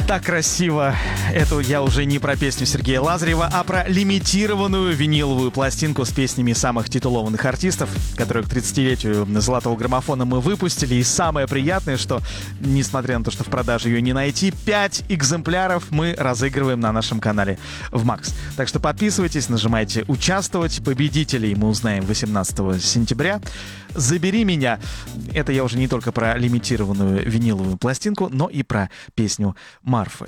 Так красиво. Это я уже не про песню Сергея Лазарева, а про лимитированную виниловую пластинку с песнями самых титулованных артистов, которую к 30-летию «Золотого граммофона» мы выпустили. И самое приятное, что, несмотря на то, что в продаже ее не найти, 5 экземпляров мы разыгрываем на нашем канале в Макс. Так что подписывайтесь, нажимайте «Участвовать». Победителей мы узнаем 18 сентября. «Забери меня». Это я уже не только про лимитированную виниловую пластинку, но и про песню Марфы.